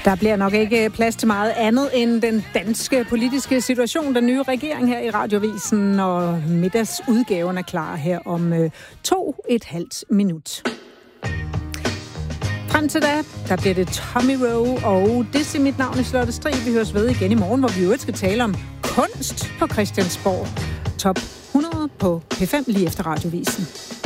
Der bliver nok ikke plads til meget andet end den danske politiske situation. Den nye regering her i Radiovisen, og middagsudgaven er klar her om 2,5 minut. Frem til da, der bliver det Tommy Rowe og Dizzy. Mit navn er Charlotte Strig. Vi høres ved igen i morgen, hvor vi jo skal tale om kunst på Christiansborg. Top 100 på P5 lige efter Radiovisen.